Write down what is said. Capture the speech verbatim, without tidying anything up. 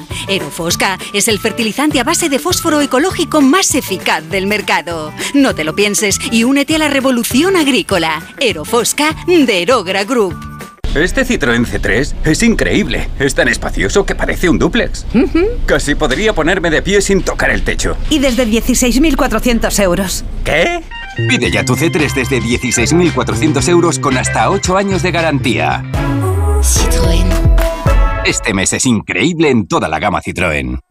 Erofosca es el fertilizante a base de fósforo ecológico más eficaz del mercado. No te lo pienses y únete a la revolución agrícola. Erofosca de Erogra Group. Este Citroën C tres es increíble. Es tan espacioso que parece un dúplex. Uh-huh. Casi podría ponerme de pie sin tocar el techo. Y desde dieciséis mil cuatrocientos euros. ¿Qué? Pide ya tu C tres desde dieciséis mil cuatrocientos euros con hasta ocho años de garantía. Citroën. Este mes es increíble en toda la gama Citroën.